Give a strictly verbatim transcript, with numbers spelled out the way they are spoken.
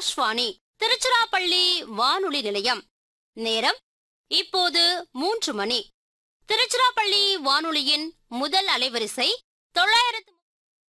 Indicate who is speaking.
Speaker 1: ஆகாஷ்வாணி திருச்சிராப்பள்ளி வானொலி நிலையம். நேரம் இப்போது மூன்று மணி. திருச்சிராப்பள்ளி வானொலியின் முதல் அலைவரிசை தொள்ளாயிரத்து